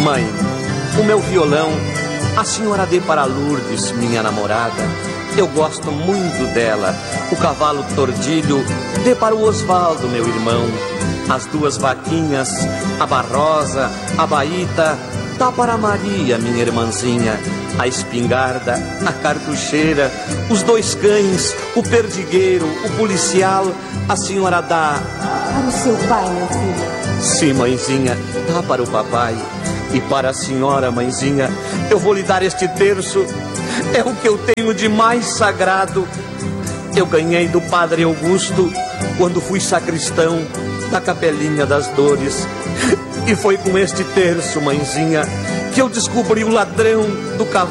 Mãe, o meu violão a senhora dê para Lourdes, minha namorada. Eu gosto muito dela. O cavalo tordilho dê para o Osvaldo, meu irmão. As duas vaquinhas, a Barrosa, a Baíta, dá para a Maria, minha irmãzinha. A espingarda, a cartucheira, os dois cães, o perdigueiro, o policial, a senhora dá... Para o seu pai, meu filho. Sim, mãezinha, dá para o papai. E para a senhora, mãezinha, eu vou lhe dar este terço. É o que eu tenho de mais sagrado. Eu ganhei do Padre Augusto quando fui sacristão da Capelinha das Dores. E foi com este terço, mãezinha, que eu descobri o ladrão do cavalo.